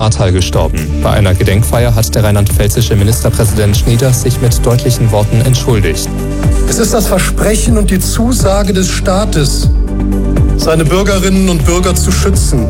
Ahrtal gestorben. Bei einer Gedenkfeier hat der rheinland-pfälzische Ministerpräsident Schnieder sich mit deutlichen Worten entschuldigt. Es ist das Versprechen und die Zusage des Staates, seine Bürgerinnen und Bürger zu schützen.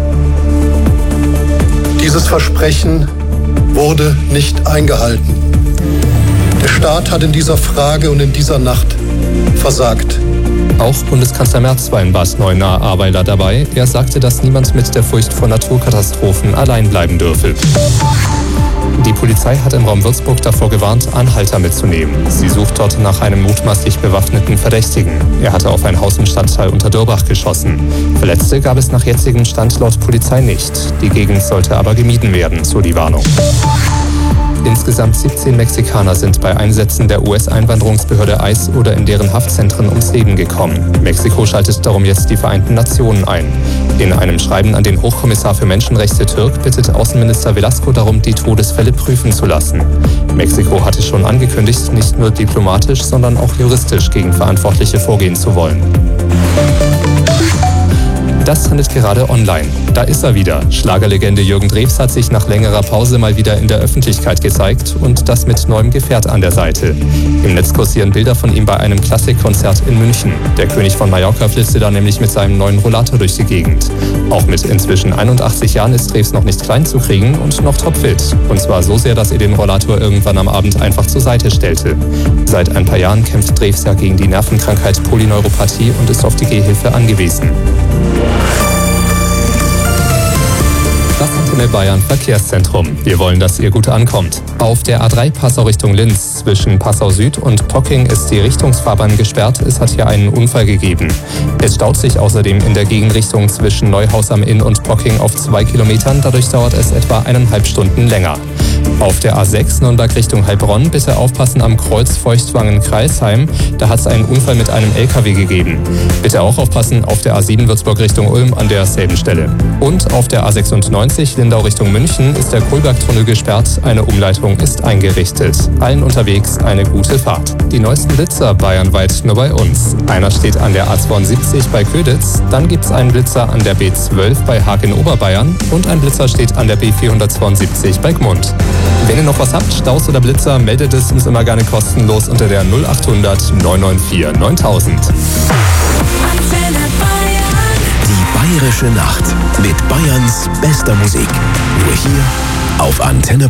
Dieses Versprechen wurde nicht eingehalten. Der Staat hat in dieser Frage und in dieser Nacht versagt. Auch Bundeskanzler Merz war in Bad Neuenahr-Ahrweiler dabei. Er sagte, dass niemand mit der Furcht vor Naturkatastrophen allein bleiben dürfe. Die Polizei hat im Raum Würzburg davor gewarnt, Anhalter mitzunehmen. Sie sucht dort nach einem mutmaßlich bewaffneten Verdächtigen. Er hatte auf ein Haus im Stadtteil Unterdörbach geschossen. Verletzte gab es nach jetzigem Stand laut Polizei nicht. Die Gegend sollte aber gemieden werden, so die Warnung. Insgesamt 17 Mexikaner sind bei Einsätzen der US-Einwanderungsbehörde ICE oder in deren Haftzentren ums Leben gekommen. Mexiko schaltet darum jetzt die Vereinten Nationen ein. In einem Schreiben an den Hochkommissar für Menschenrechte Türk bittet Außenminister Velasco darum, die Todesfälle prüfen zu lassen. Mexiko hatte schon angekündigt, nicht nur diplomatisch, sondern auch juristisch gegen Verantwortliche vorgehen zu wollen. Das handelt gerade online. Da ist er wieder. Schlagerlegende Jürgen Drews hat sich nach längerer Pause mal wieder in der Öffentlichkeit gezeigt und das mit neuem Gefährt an der Seite. Im Netz kursieren Bilder von ihm bei einem Klassikkonzert in München. Der König von Mallorca flitzte da nämlich mit seinem neuen Rollator durch die Gegend. Auch mit inzwischen 81 Jahren ist Drews noch nicht klein zu kriegen und noch topfit. Und zwar so sehr, dass er den Rollator irgendwann am Abend einfach zur Seite stellte. Seit ein paar Jahren kämpft Drews ja gegen die Nervenkrankheit Polyneuropathie und ist auf die Gehhilfe angewiesen. Das Antenne Bayern Verkehrszentrum. Wir wollen, dass ihr gut ankommt. Auf der A3 Passau Richtung Linz zwischen Passau Süd und Pocking ist die Richtungsfahrbahn gesperrt. Es hat hier einen Unfall gegeben. Es staut sich außerdem in der Gegenrichtung zwischen Neuhaus am Inn und Pocking auf 2 Kilometern. Dadurch dauert es etwa 1,5 Stunden länger. Auf der A6 Nürnberg Richtung Heilbronn bitte aufpassen am Kreuz Feuchtwangen-Kreisheim. Da hat es einen Unfall mit einem LKW gegeben. Bitte auch aufpassen auf der A7 Würzburg Richtung Ulm an derselben Stelle. Und auf der A96 Lindau Richtung München ist der Kohlbergtunnel gesperrt. Eine Umleitung ist eingerichtet. Allen unterwegs eine gute Fahrt. Die neuesten Blitzer bayernweit nur bei uns. Einer steht an der A72 bei Köditz. Dann gibt es einen Blitzer an der B12 bei Haag in Oberbayern. Und ein Blitzer steht an der B472 bei Gmund. Wenn ihr noch was habt, Staus oder Blitzer, meldet es uns immer gerne kostenlos unter der 0800 994 9000. Die Bayerische Nacht mit Bayerns bester Musik. Nur hier auf Antenne